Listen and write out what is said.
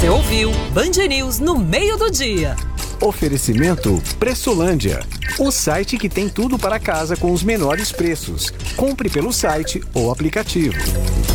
Você ouviu Band News no meio do dia. Oferecimento Pressolândia, o site que tem tudo para casa com os menores preços. Compre pelo site ou aplicativo.